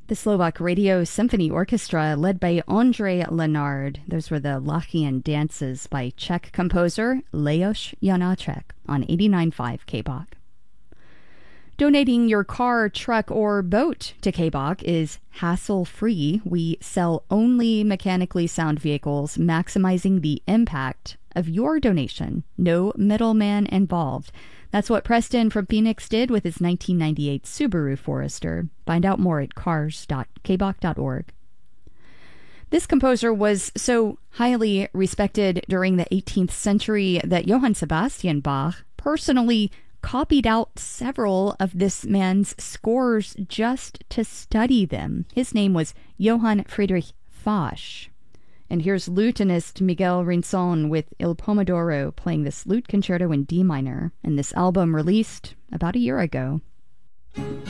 The Slovak Radio Symphony Orchestra, led by Ondřej Lenard. Those were the Lachian dances by Czech composer Leos Janáček on 89.5 KBOK. Donating your car, truck, or boat to KBOK is hassle-free. We sell only mechanically sound vehicles, maximizing the impact of your donation. No middleman involved. That's what Preston from Phoenix did with his 1998 Subaru Forester. Find out more at cars.kbok.org. This composer was so highly respected during the 18th century that Johann Sebastian Bach personally copied out several of this man's scores just to study them. His name was Johann Friedrich Fasch. And here's lutenist Miguel Rinson with Il Pomodoro playing this lute concerto in D minor, and this album released about a year ago.